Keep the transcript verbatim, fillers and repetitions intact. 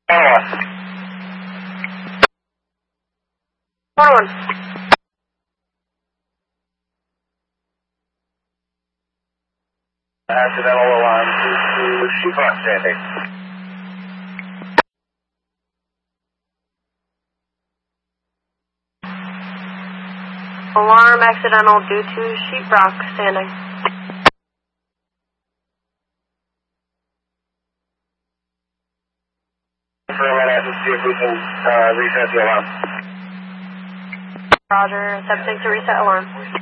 Hold on. Accidental alarm to Sheeprock standing. Alarm accidental due to sheetrock standing. For a minute and see if we can uh, reset the alarm. Roger, attempting to reset alarm.